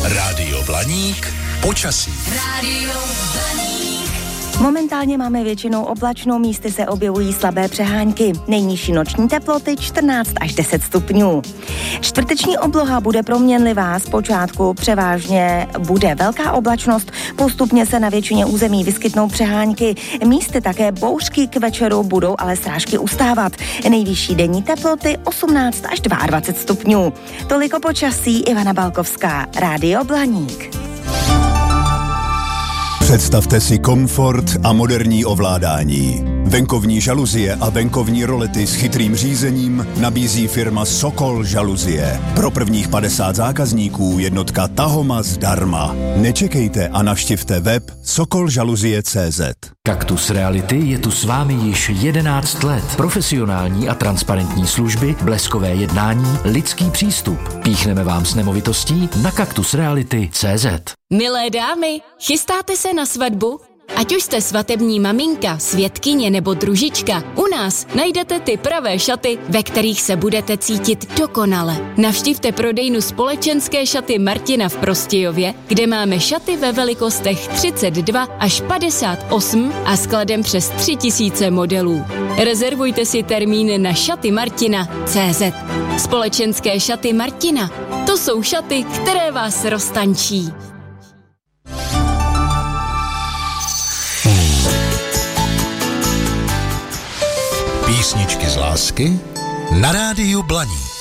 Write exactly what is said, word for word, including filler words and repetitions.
Rádio Blaník, počasí. Rádio Blaník. Momentálně máme většinou oblačno, místy se objevují slabé přehánky. Nejnižší noční teploty čtrnáct až deset stupňů. Čtvrteční obloha bude proměnlivá, zpočátku převážně bude velká oblačnost, postupně se na většině území vyskytnou přehánky. Místy také bouřky, k večeru budou ale srážky ustávat. Nejvyšší denní teploty osmnáct až dvacet dva stupňů. Toliko počasí, Ivana Balkovská, Rádio Blaník. Představte si komfort a moderní ovládání. Venkovní žaluzie a venkovní rolety s chytrým řízením nabízí firma Sokol žaluzie. Pro prvních padesát zákazníků jednotka Tahoma zdarma. Nečekejte a navštivte web sokol žaluzie tečka cé zet. Kaktus Reality je tu s vámi již jedenáct let. Profesionální a transparentní služby, bleskové jednání, lidský přístup. Píchneme vám s nemovitostí na kaktus reality tečka cé zet. Milé dámy, chystáte se na svatbu? Ať už jste svatební maminka, svědkyně nebo družička, u nás najdete ty pravé šaty, ve kterých se budete cítit dokonale. Navštivte prodejnu Společenské šaty Martina v Prostějově, kde máme šaty ve velikostech třicet dva až padesát osm a skladem přes tři tisíce modelů. Rezervujte si termín na šaty martina tečka cé zet. Společenské šaty Martina. To jsou šaty, které vás roztančí. Písničky z lásky na Rádiu Blaník.